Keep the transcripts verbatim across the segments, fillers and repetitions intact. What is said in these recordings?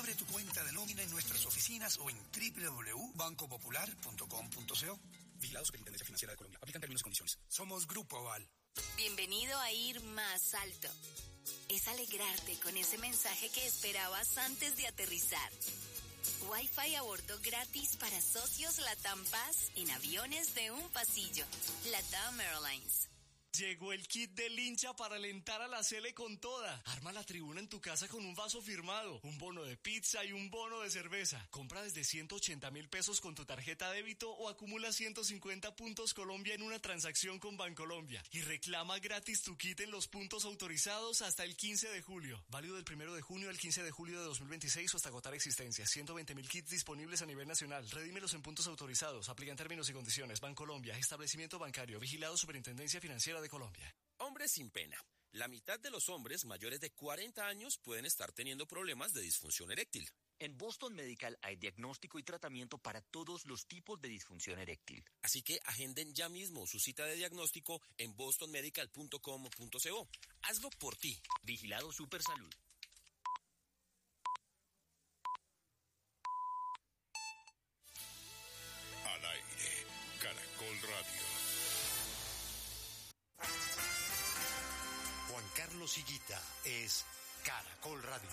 Abre tu cuenta de nómina en nuestras oficinas o en doble u doble u doble u punto banco popular punto com punto co. Vigilado Superintendencia Financiera de Colombia. Aplican términos y condiciones. Somos Grupo Aval. Bienvenido a Ir Más Alto. Es alegrarte con ese mensaje que esperabas antes de aterrizar. Wi-Fi a bordo gratis para socios Latam Paz en aviones de un pasillo. Latam Airlines. Llegó el kit del hincha para alentar a la Sele con toda. Arma la tribuna en tu casa con un vaso firmado, un bono de pizza y un bono de cerveza. Compra desde ciento ochenta mil pesos con tu tarjeta débito o acumula ciento cincuenta puntos Colombia en una transacción con Bancolombia. Y reclama gratis tu kit en los puntos autorizados hasta el quince de julio. Válido del primero de junio al quince de julio de dos mil veintiséis o hasta agotar existencia. ciento veinte mil kits disponibles a nivel nacional. Redímelos en puntos autorizados. Aplican términos y condiciones. Bancolombia, establecimiento bancario, vigilado Superintendencia Financiera de Colombia. Hombres sin pena. La mitad de los hombres mayores de cuarenta años pueden estar teniendo problemas de disfunción eréctil. En Boston Medical hay diagnóstico y tratamiento para todos los tipos de disfunción eréctil. Así que agenden ya mismo su cita de diagnóstico en boston medical punto com punto co. Hazlo por ti. Vigilado Supersalud. Al aire, Caracol Radio. Juan Carlos Higuita es Caracol Radio.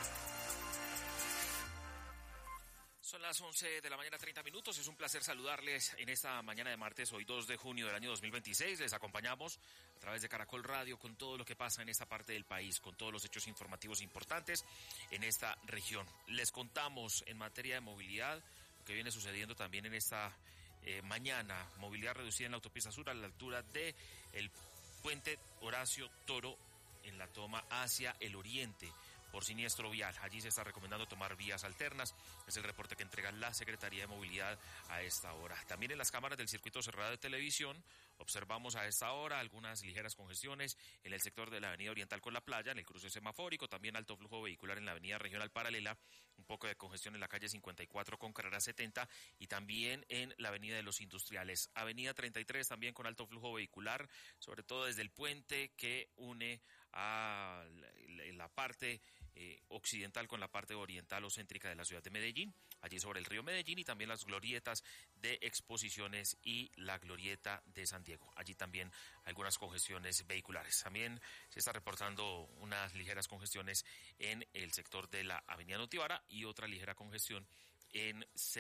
Son las once de la mañana, treinta minutos. Es un placer saludarles en esta mañana de martes, hoy dos de junio del año dos mil veintiséis. Les acompañamos a través de Caracol Radio con todo lo que pasa en esta parte del país, con todos los hechos informativos importantes en esta región. Les contamos en materia de movilidad lo que viene sucediendo también en esta eh, mañana. Movilidad reducida en la autopista sur a la altura de el Puente Horacio Toro en la toma hacia el oriente por siniestro vial. Allí se está recomendando tomar vías alternas. Es el reporte que entrega la Secretaría de Movilidad a esta hora. También en las cámaras del circuito cerrado de televisión observamos a esta hora algunas ligeras congestiones en el sector de la avenida Oriental con la playa, en el cruce semafórico, también alto flujo vehicular en la avenida Regional Paralela, un poco de congestión en la calle cincuenta y cuatro con carrera setenta y también en la avenida de los Industriales. Avenida treinta y tres también con alto flujo vehicular, sobre todo desde el puente que une a la parte eh, occidental con la parte oriental o céntrica de la ciudad de Medellín, allí sobre el río Medellín, y también las glorietas de Exposiciones y la glorieta de San Diego. Allí también algunas congestiones vehiculares. También se está reportando unas ligeras congestiones en el sector de la avenida Notivara y otra ligera congestión en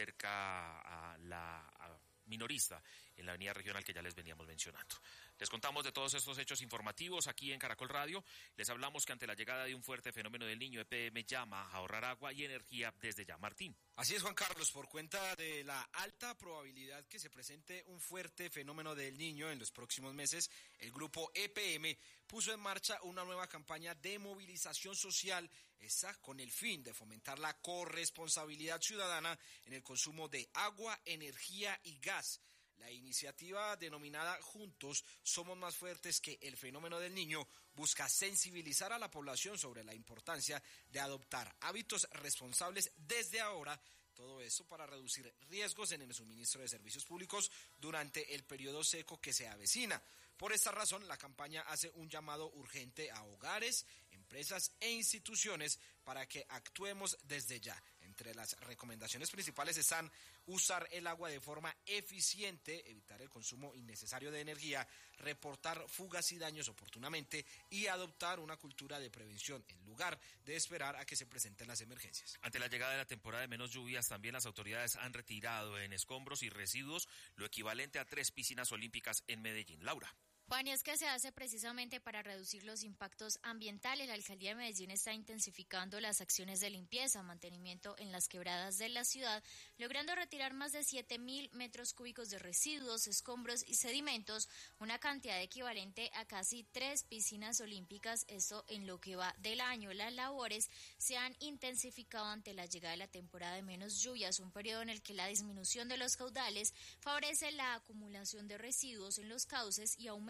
cerca a la a minorista en la avenida regional que ya les veníamos mencionando. Les contamos de todos estos hechos informativos aquí en Caracol Radio. Les hablamos que ante la llegada de un fuerte fenómeno del Niño, E P M llama a ahorrar agua y energía desde ya. Martín. Así es, Juan Carlos, por cuenta de la alta probabilidad que se presente un fuerte fenómeno del Niño en los próximos meses, el grupo E P M puso en marcha una nueva campaña de movilización social, esa con el fin de fomentar la corresponsabilidad ciudadana en el consumo de agua, energía y gas. La iniciativa denominada Juntos Somos Más Fuertes que el Fenómeno del Niño busca sensibilizar a la población sobre la importancia de adoptar hábitos responsables desde ahora. Todo eso para reducir riesgos en el suministro de servicios públicos durante el periodo seco que se avecina. Por esta razón, la campaña hace un llamado urgente a hogares, empresas e instituciones para que actuemos desde ya. Entre las recomendaciones principales están usar el agua de forma eficiente, evitar el consumo innecesario de energía, reportar fugas y daños oportunamente y adoptar una cultura de prevención en lugar de esperar a que se presenten las emergencias. Ante la llegada de la temporada de menos lluvias, también las autoridades han retirado en escombros y residuos lo equivalente a tres piscinas olímpicas en Medellín. Laura. Juan, y es que se hace precisamente para reducir los impactos ambientales. La Alcaldía de Medellín está intensificando las acciones de limpieza, mantenimiento en las quebradas de la ciudad, logrando retirar más de siete mil metros cúbicos de residuos, escombros y sedimentos, una cantidad equivalente a casi tres piscinas olímpicas, esto en lo que va del año. Las labores se han intensificado ante la llegada de la temporada de menos lluvias, un periodo en el que la disminución de los caudales favorece la acumulación de residuos en los cauces y aumenta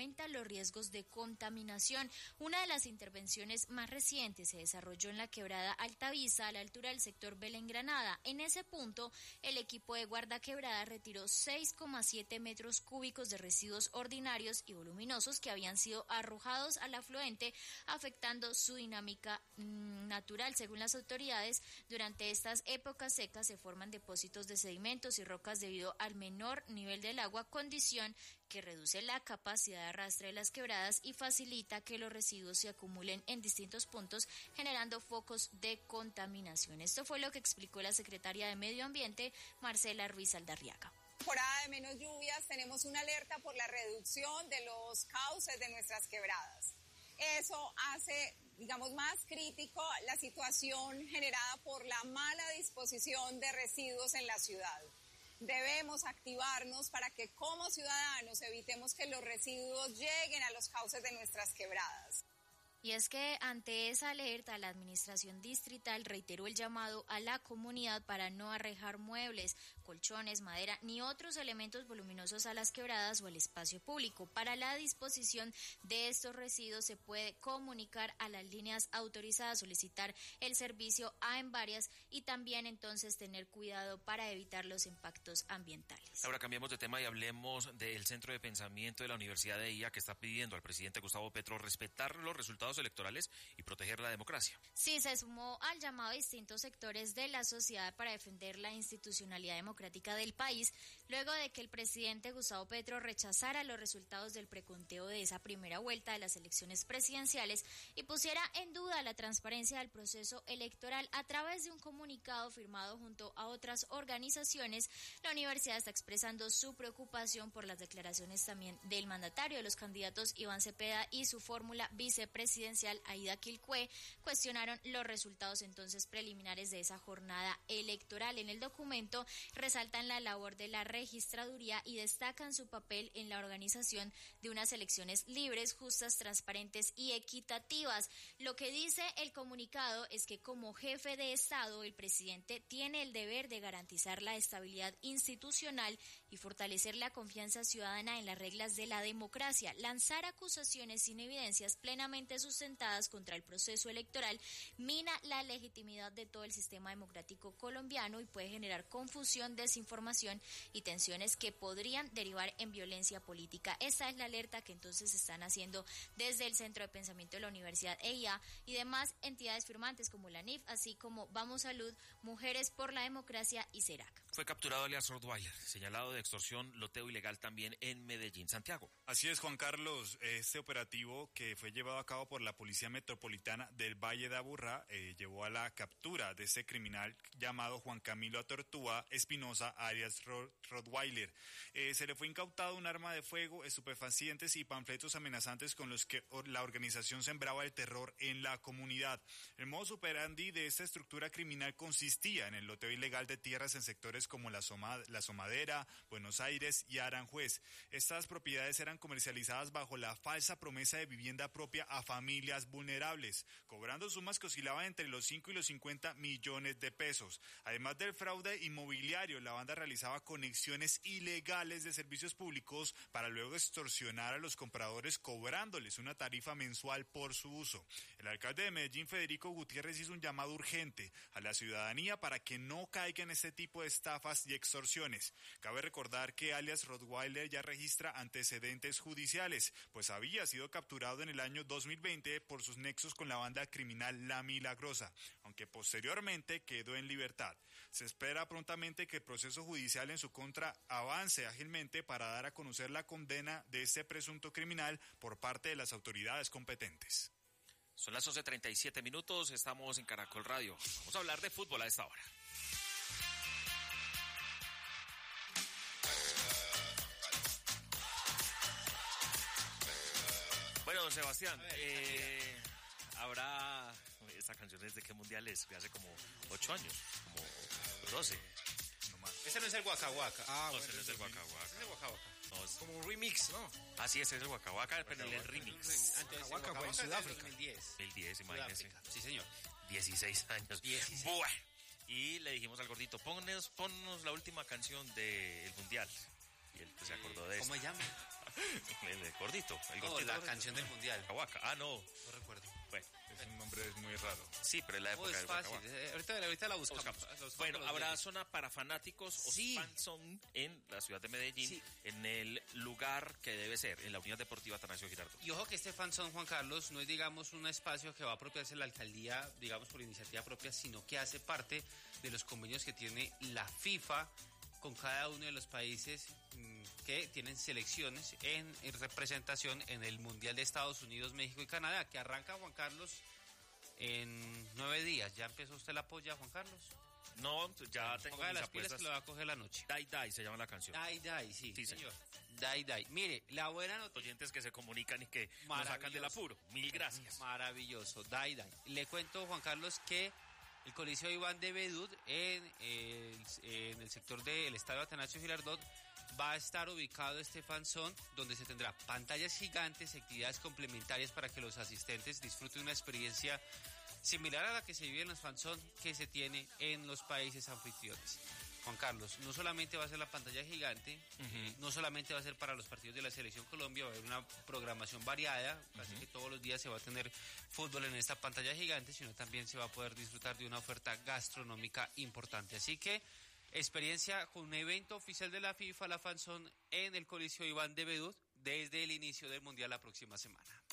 aumenta los riesgos de contaminación. Una de las intervenciones más recientes se desarrolló en la quebrada Altavisa, a la altura del sector Belén Granada. En ese punto, el equipo de guardaquebrada retiró seis coma siete metros cúbicos de residuos ordinarios y voluminosos que habían sido arrojados al afluente, afectando su dinámica mmm, natural. Según las autoridades, durante estas épocas secas se forman depósitos de sedimentos y rocas debido al menor nivel del agua, condición que reduce la capacidad de arrastre de las quebradas y facilita que los residuos se acumulen en distintos puntos, generando focos de contaminación. Esto fue lo que explicó la secretaria de Medio Ambiente, Marcela Ruiz Aldarriaga. Temporada de menos lluvias, tenemos una alerta por la reducción de los cauces de nuestras quebradas. Eso hace, digamos, más crítico la situación generada por la mala disposición de residuos en la ciudad. Debemos activarnos para que como ciudadanos evitemos que los residuos lleguen a los cauces de nuestras quebradas. Y es que ante esa alerta, la administración distrital reiteró el llamado a la comunidad para no arrojar muebles, colchones, madera ni otros elementos voluminosos a las quebradas o al espacio público. Para la disposición de estos residuos se puede comunicar a las líneas autorizadas, solicitar el servicio a en varias y también entonces tener cuidado para evitar los impactos ambientales. Ahora cambiemos de tema y hablemos del Centro de Pensamiento de la Universidad de I A, que está pidiendo al presidente Gustavo Petro respetar los resultados electorales y proteger la democracia. Sí, se sumó al llamado de distintos sectores de la sociedad para defender la institucionalidad democrática del país, luego de que el presidente Gustavo Petro rechazara los resultados del preconteo de esa primera vuelta de las elecciones presidenciales y pusiera en duda la transparencia del proceso electoral. A través de un comunicado firmado junto a otras organizaciones, la universidad está expresando su preocupación por las declaraciones también del mandatario de los candidatos Iván Cepeda y su fórmula vicepresidencial Aida Quilcue. Cuestionaron los resultados entonces preliminares de esa jornada electoral. En el documento resaltan la labor de la registraduría y destacan su papel en la organización de unas elecciones libres, justas, transparentes y equitativas. Lo que dice el comunicado es que como jefe de Estado, el presidente tiene el deber de garantizar la estabilidad institucional y fortalecer la confianza ciudadana en las reglas de la democracia. Lanzar acusaciones sin evidencias plenamente sustentadas contra el proceso electoral mina la legitimidad de todo el sistema democrático colombiano y puede generar confusión, desinformación y tensiones que podrían derivar en violencia política. Esta es la alerta que entonces están haciendo desde el Centro de Pensamiento de la Universidad E I A y demás entidades firmantes como la N I F, así como Vamos Salud, Mujeres por la Democracia y CERAC. Fue capturado alias Rottweiler, señalado de extorsión, loteo ilegal también en Medellín. Santiago. Así es, Juan Carlos. Este operativo que fue llevado a cabo por la Policía Metropolitana del Valle de Aburrá eh, llevó a la captura de este criminal llamado Juan Camilo Atortúa Espinosa, alias Rottweiler. Eh, se le fue incautado un arma de fuego, estupefacientes y panfletos amenazantes con los que la organización sembraba el terror en la comunidad. El modus operandi de esta estructura criminal consistía en el loteo ilegal de tierras en sectores como la, Soma, la Somadera, Buenos Aires y Aranjuez. Estas propiedades eran comercializadas bajo la falsa promesa de vivienda propia a familias vulnerables, cobrando sumas que oscilaban entre los cinco y los cincuenta millones de pesos. Además del fraude inmobiliario, la banda realizaba conexiones ilegales de servicios públicos para luego extorsionar a los compradores cobrándoles una tarifa mensual por su uso. El alcalde de Medellín, Federico Gutiérrez, hizo un llamado urgente a la ciudadanía para que no caiga en este tipo de estafas y extorsiones. Cabe recordar que alias Rottweiler ya registra antecedentes judiciales, pues había sido capturado en el año dos mil veinte por sus nexos con la banda criminal La Milagrosa, aunque posteriormente quedó en libertad. Se espera prontamente que el proceso judicial en su contra avance ágilmente para dar a conocer la condena de este presunto criminal por parte de las autoridades competentes. Son las once treinta y siete minutos, estamos en Caracol Radio. Vamos a hablar de fútbol a esta hora. Bueno, don Sebastián, eh, habrá... Esta canción es de qué mundial es, de hace como ocho años, como doce. No más. Ese no es el Waka Waka. Ah, no, bueno, ese no es el Waka Waka. Ese es el Waka Waka. No, es... como un remix, ¿no? Ah, sí, ese es el Waka Waka, pero el remix. Antes el Waka Waka fue en Sudáfrica. dos mil diez. dos mil diez, imagínese. Sí, señor. dieciséis años. dieciséis. Bueno. Y le dijimos al gordito, ponnos, ponnos la última canción del mundial. Y él pues, se acordó de eso. ¿Cómo se llama? El gordito. El no, gordito, la gordito. canción del mundial. Waka Waka. Ah, no. No recuerdo. Bueno. Es un nombre muy raro. Sí, pero en la época oh, es del Waka fácil. Waka. Ahorita, ahorita la buscamos. buscamos. Bueno, habrá zona para fanáticos o sí. fanzone en la ciudad de Medellín, sí. en el lugar que debe ser, en la Unidad Deportiva Atanasio Girardot. Y ojo que este fanzone, Juan Carlos, no es, digamos, un espacio que va a apropiarse la alcaldía, digamos, por iniciativa propia, sino que hace parte de los convenios que tiene la FIFA con cada uno de los países mmm, que tienen selecciones en, en representación en el Mundial de Estados Unidos, México y Canadá, que arranca, Juan Carlos, en nueve días. ¿Ya empezó usted la polla, Juan Carlos? No, ya tengo Ponga mis las pilas apuestas. que lo va a coger la noche. Die Die se llama la canción. Die Die, sí, Sí, señor. señor. Die Die. Mire, la buena noticia. Oyentes que se comunican y que nos sacan del apuro. Mil gracias. Maravilloso. Die Die. Le cuento, Juan Carlos, que el Coliseo Iván de Bedut en el, en el sector del Estadio Atanasio Girardot va a estar ubicado este fanzone donde se tendrá pantallas gigantes, actividades complementarias para que los asistentes disfruten una experiencia similar a la que se vive en los fanzone que se tiene en los países anfitriones. Juan Carlos, no solamente va a ser la pantalla gigante, uh-huh. no solamente va a ser para los partidos de la Selección Colombia, va a haber una programación variada, casi uh-huh. que todos los días se va a tener fútbol en esta pantalla gigante, sino también se va a poder disfrutar de una oferta gastronómica importante. Así que, experiencia con un evento oficial de la FIFA, la fanzone, en el Coliseo Iván de Bedut, desde el inicio del Mundial la próxima semana.